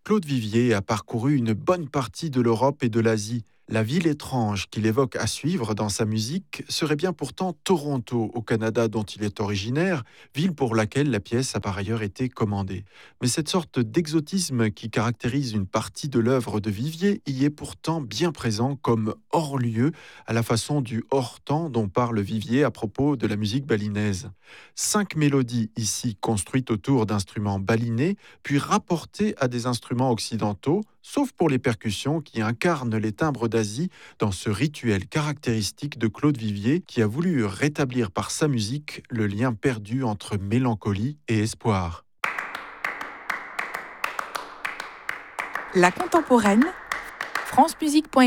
Claude Vivier a parcouru une bonne partie de l'Europe et de l'Asie. La ville étrange qu'il évoque à suivre dans sa musique serait bien pourtant Toronto, au Canada, dont il est originaire, ville pour laquelle la pièce a par ailleurs été commandée. Mais cette sorte d'exotisme qui caractérise une partie de l'œuvre de Vivier y est pourtant bien présent comme hors-lieu, à la façon du hors-temps dont parle Vivier à propos de la musique balinaise. 5 mélodies ici construites autour d'instruments balinés, puis rapportées à des instruments occidentaux, sauf pour les percussions qui incarnent les timbres d'Asie dans ce rituel caractéristique de Claude Vivier qui a voulu rétablir par sa musique le lien perdu entre mélancolie et espoir. La contemporaine, francemusique.fr